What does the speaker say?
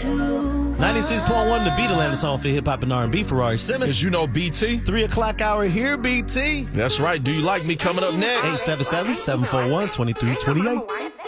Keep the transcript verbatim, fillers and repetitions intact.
ninety-six point one, the Beat Atlanta song for hip hop and R and B. Ferrari Simmons. As you know, B T. Three o'clock hour here, B T. That's right. Do you like me coming up next? eight seven seven, seven four one, two three two eight.